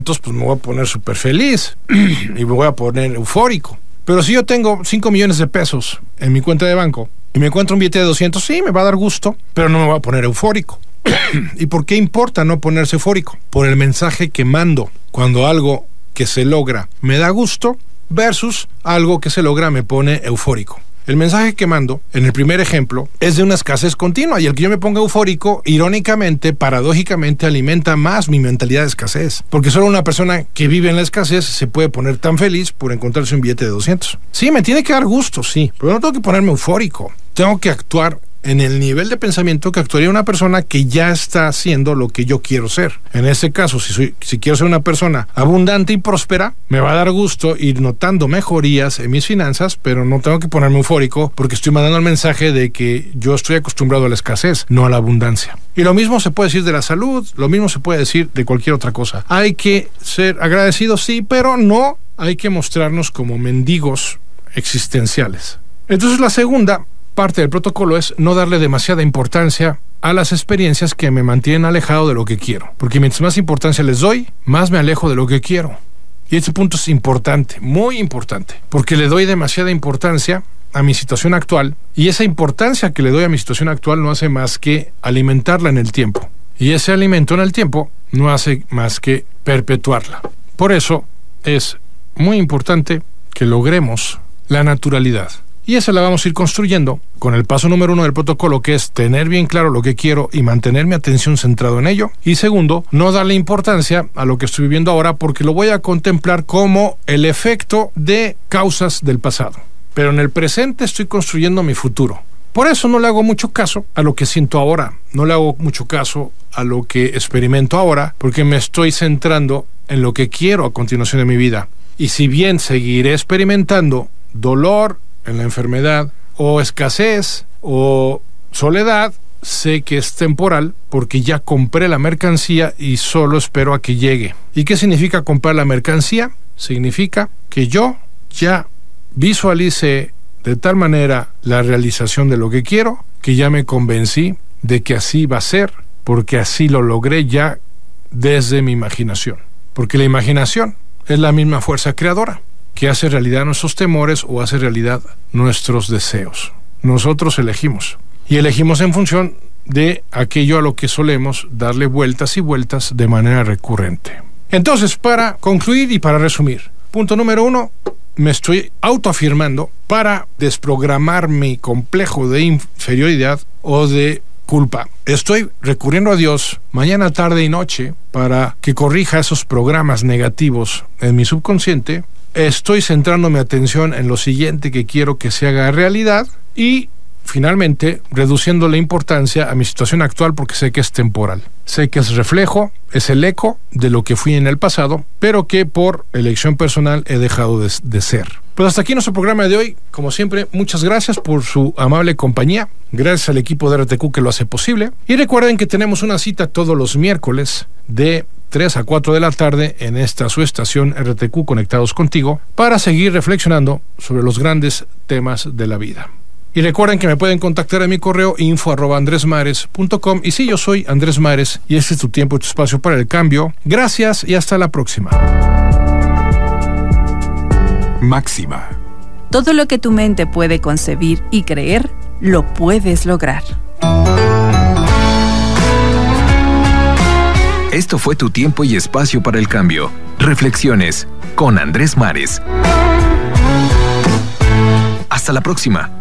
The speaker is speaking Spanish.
entonces pues me voy a poner súper feliz y me voy a poner eufórico. Pero si yo tengo 5 millones de pesos en mi cuenta de banco y me encuentro un billete de 200, sí, me va a dar gusto, pero no me voy a poner eufórico. ¿Y por qué importa no ponerse eufórico? Por el mensaje que mando cuando algo que se logra me da gusto versus algo que se logra me pone eufórico. El mensaje que mando, en el primer ejemplo, es de una escasez continua, y el que yo me ponga eufórico, irónicamente, paradójicamente, alimenta más mi mentalidad de escasez. Porque solo una persona que vive en la escasez se puede poner tan feliz por encontrarse un billete de 200. Sí, me tiene que dar gusto, sí, pero no tengo que ponerme eufórico. Tengo que actuar en el nivel de pensamiento que actuaría una persona que ya está haciendo lo que yo quiero ser. En ese caso, si quiero ser una persona abundante y próspera, me va a dar gusto ir notando mejorías en mis finanzas, pero no tengo que ponerme eufórico porque estoy mandando el mensaje de que yo estoy acostumbrado a la escasez, no a la abundancia. Y lo mismo se puede decir de la salud, lo mismo se puede decir de cualquier otra cosa. Hay que ser agradecidos, sí, pero no hay que mostrarnos como mendigos existenciales. Entonces la segunda parte del protocolo es no darle demasiada importancia a las experiencias que me mantienen alejado de lo que quiero. Porque mientras más importancia les doy, más me alejo de lo que quiero. Y este punto es importante, muy importante, porque le doy demasiada importancia a mi situación actual, y esa importancia que le doy a mi situación actual no hace más que alimentarla en el tiempo. Y ese alimento en el tiempo no hace más que perpetuarla. Por eso es muy importante que logremos la naturalidad. Y esa la vamos a ir construyendo con el paso número 1 del protocolo, que es tener bien claro lo que quiero y mantener mi atención centrado en ello. Y segundo, no darle importancia a lo que estoy viviendo ahora, porque lo voy a contemplar como el efecto de causas del pasado. Pero en el presente estoy construyendo mi futuro. Por eso no le hago mucho caso a lo que siento ahora. No le hago mucho caso a lo que experimento ahora, porque me estoy centrando en lo que quiero a continuación de mi vida. Y si bien seguiré experimentando dolor en la enfermedad, o escasez, o soledad, sé que es temporal porque ya compré la mercancía y solo espero a que llegue. ¿Y qué significa comprar la mercancía? Significa que yo ya visualicé de tal manera la realización de lo que quiero, que ya me convencí de que así va a ser, porque así lo logré ya desde mi imaginación. Porque la imaginación es la misma fuerza creadora que hace realidad nuestros temores o hace realidad nuestros deseos. Nosotros elegimos. Y elegimos en función de aquello a lo que solemos darle vueltas y vueltas de manera recurrente. Entonces, para concluir y para resumir, punto número 1, me estoy autoafirmando para desprogramar mi complejo de inferioridad o de culpa. Estoy recurriendo a Dios mañana, tarde y noche para que corrija esos programas negativos en mi subconsciente. Estoy centrando mi atención en lo siguiente que quiero que se haga realidad y, finalmente, reduciendo la importancia a mi situación actual porque sé que es temporal. Sé que es reflejo, es el eco de lo que fui en el pasado, pero que por elección personal he dejado de ser. Pues hasta aquí nuestro programa de hoy. Como siempre, muchas gracias por su amable compañía. Gracias al equipo de RTQ que lo hace posible. Y recuerden que tenemos una cita todos los miércoles de 3 a 4 de la tarde en esta su estación RTQ Conectados Contigo para seguir reflexionando sobre los grandes temas de la vida. Y recuerden que me pueden contactar en mi correo info@andresmares.com. Y sí, yo soy Andrés Mares y este es tu tiempo y tu espacio para el cambio. Gracias y hasta la próxima. Máxima. Todo lo que tu mente puede concebir y creer, lo puedes lograr. Esto fue tu tiempo y espacio para el cambio. Reflexiones con Andrés Mares. Hasta la próxima.